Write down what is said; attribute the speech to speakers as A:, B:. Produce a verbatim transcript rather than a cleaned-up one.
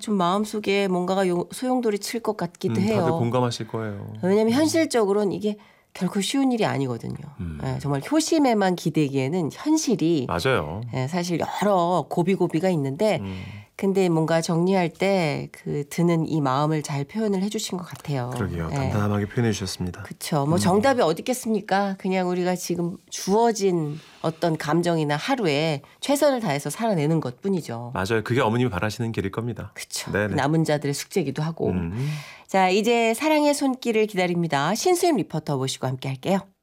A: 좀 마음속에 뭔가가 요, 소용돌이 칠 것 같기도
B: 음,
A: 해요.
B: 다들 공감하실 거예요.
A: 왜냐하면 현실적으로는 이게 결코 쉬운 일이 아니거든요.
B: 음.
A: 예, 정말 효심에만 기대기에는 현실이
B: 맞아요.
A: 예, 사실 여러 고비고비가 있는데
B: 음.
A: 근데 뭔가 정리할 때 그 드는 이 마음을 잘 표현을 해 주신 것 같아요.
B: 그러게요.
A: 예.
B: 담담하게 표현해 주셨습니다.
A: 그렇죠. 뭐 정답이 어디 있겠습니까? 그냥 우리가 지금 주어진 어떤 감정이나 하루에 최선을 다해서 살아내는 것뿐이죠.
B: 맞아요. 그게 어머님이 바라시는 길일 겁니다.
A: 그렇죠.
B: 네네.
A: 남은 자들의 숙제기도 하고.
B: 음.
A: 자, 이제 사랑의 손길을 기다립니다. 신수임 리포터 모시고 함께 할게요.